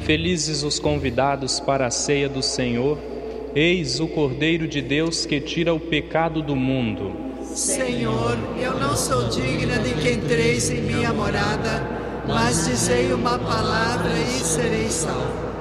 Felizes os convidados para a ceia do Senhor. Eis o Cordeiro de Deus que tira o pecado do mundo. Senhor, eu não sou digna de que entreis em minha morada, mas dizei uma palavra e serei salvo.